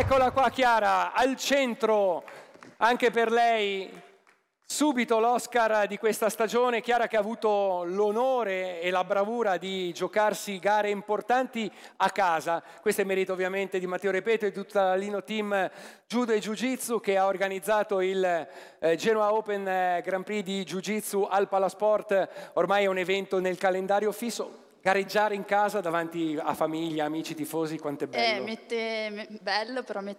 Eccola qua Chiara, al centro, anche per lei, subito l'Oscar di questa stagione. Chiara che ha avuto l'onore e la bravura di giocarsi gare importanti a casa. Questo è merito ovviamente di Matteo Repeto e tutto l'Ino Team Judo e Jiu-Jitsu che ha organizzato il Genoa Open Grand Prix di Jiu-Jitsu al Palasport. Ormai è un evento nel calendario fisso. Gareggiare in casa davanti a famiglia, amici, tifosi, quanto è bello. Bello, però mette